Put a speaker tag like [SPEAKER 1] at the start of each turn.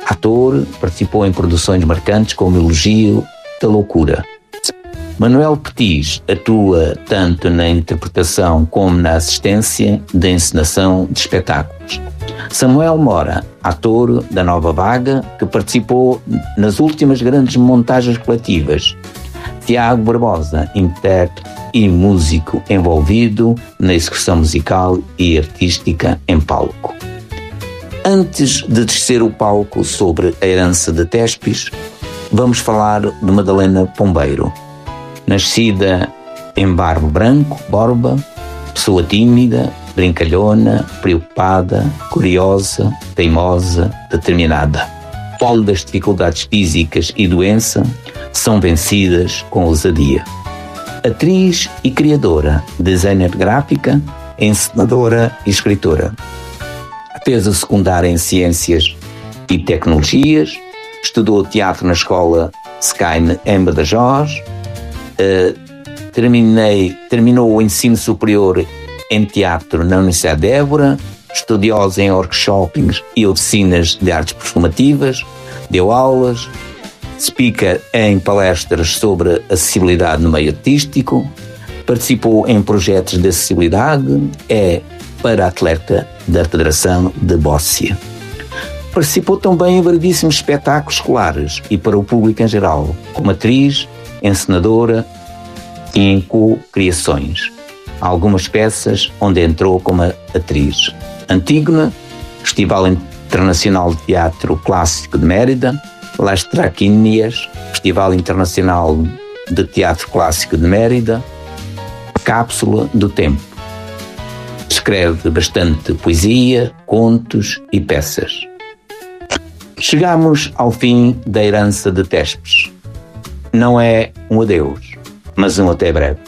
[SPEAKER 1] Ator, participou em produções marcantes como Elogio da Loucura. Manuel Petis atua tanto na interpretação como na assistência de encenação de espetáculos. Samuel Mora, ator da Nova Vaga, que participou nas últimas grandes montagens coletivas. Tiago Barbosa, intérprete e músico envolvido na execução musical e artística em palco. Antes de descer o palco sobre a herança de Tespes, vamos falar de Madalena Pombeiro. Nascida em Barro Branco, Borba, pessoa tímida, brincalhona, preocupada, curiosa, teimosa, determinada. Todas as dificuldades físicas e doença são vencidas com ousadia. Atriz e criadora, designer gráfica, encenadora e escritora. Fez a secundária em Ciências e Tecnologias, estudou teatro na escola Sky em Badajoz, terminou o ensino superior em teatro na Universidade de Évora, estudiosa em workshops e oficinas de artes performativas, deu aulas, speaker em palestras sobre acessibilidade no meio artístico, participou em projetos de acessibilidade, é para-atleta da Federação de Bóssia. Participou também em variedíssimos espetáculos escolares e para o público em geral, como atriz, encenadora e em co-criações. Algumas peças onde entrou como atriz. Antígona, Festival Internacional de Teatro Clássico de Mérida, Las Traquinias, Festival Internacional de Teatro Clássico de Mérida, Cápsula do Tempo. Escreve bastante poesia, contos e peças. Chegamos ao fim da herança de Tespes. Não é um adeus, mas um até breve.